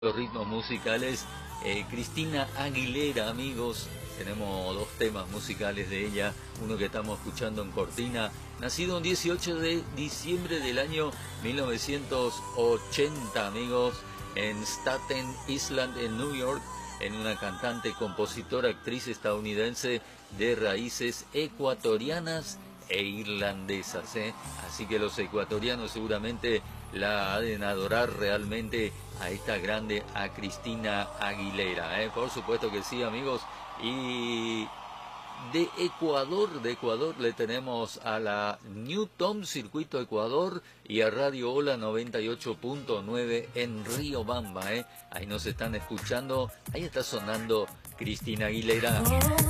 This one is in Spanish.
Los ritmos musicales, Cristina Aguilera, amigos, tenemos dos temas musicales de ella, uno que estamos escuchando en cortina, nacido el 18 de diciembre del año 1980, amigos, en Staten Island, en New York, en una cantante, compositora, actriz estadounidense de raíces ecuatorianas e irlandesas, Así que los ecuatorianos seguramente la han de adorar realmente a esta grande, a Cristina Aguilera, Por supuesto que sí, amigos. Y de Ecuador le tenemos a la Newton Circuito Ecuador y a Radio Hola 98.9 en Riobamba, Ahí nos están escuchando, ahí está sonando Cristina Aguilera.